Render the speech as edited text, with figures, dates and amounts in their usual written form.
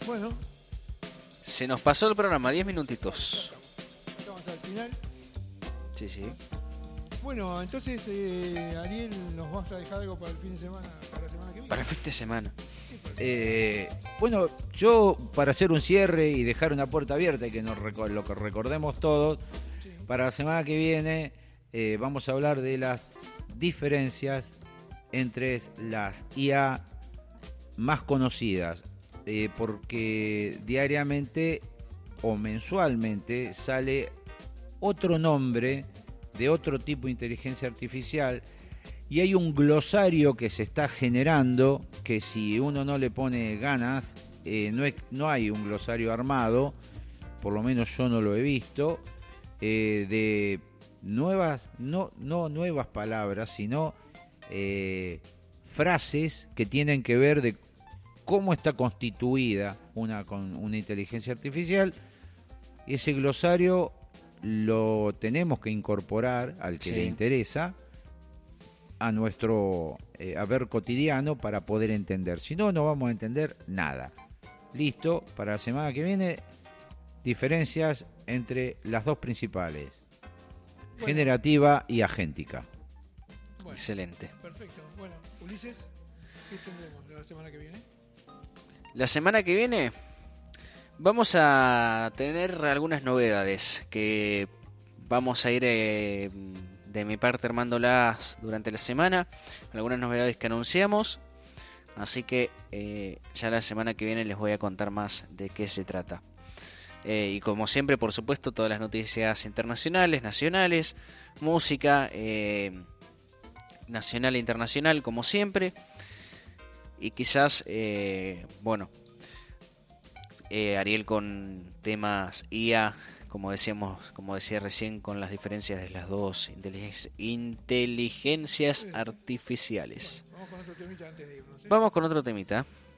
Bueno, Se nos pasó el programa, 10 minutitos. estamos al final. Sí, sí. Bueno, entonces, Ariel, ¿nos vas a dejar algo para el fin de semana, para la semana que viene? Para el fin de semana. Bueno, yo para hacer un cierre y dejar una puerta abierta y que lo que recordemos todos, Sí. para la semana que viene vamos a hablar de las diferencias entre las IA más conocidas, porque diariamente o mensualmente sale otro nombre de otro tipo de inteligencia artificial y hay un glosario que se está generando que si uno no le pone ganas, no hay un glosario armado, por lo menos yo no lo he visto, de nuevas, no nuevas palabras, sino frases que tienen que ver de cómo está constituida con una inteligencia artificial. Ese glosario lo tenemos que incorporar al que Sí. le interesa a nuestro haber cotidiano para poder entender. Si no, no vamos a entender nada. Listo, para la semana que viene, diferencias entre las dos principales, Bueno. generativa y agéntica. Bueno, Excelente. perfecto. Bueno, Ulises, ¿qué tendremos la semana que viene? La semana que viene vamos a tener algunas novedades que vamos a ir de mi parte armándolas durante la semana. Algunas novedades que anunciamos. Así que ya la semana que viene les voy a contar más de qué se trata. Y como siempre, por supuesto, todas las noticias internacionales, nacionales, música nacional e internacional, como siempre. Y quizás, Ariel con temas IA, como decía recién, con las diferencias de las dos inteligencias artificiales. Bueno, vamos con otro temita antes de irnos. Vamos con otro temita.